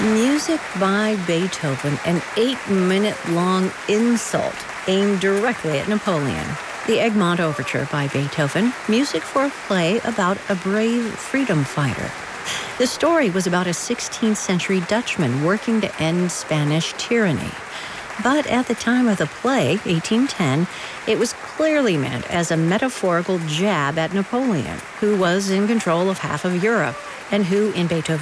Music by Beethoven, an 8-minute-long insult aimed directly at Napoleon. The Egmont Overture by Beethoven, music for a play about a brave freedom fighter. The story was about a 16th century Dutchman working to end Spanish tyranny. But at the time of the play, 1810, it was clearly meant as a metaphorical jab at Napoleon, who was in control of half of Europe and who, in Beethoven's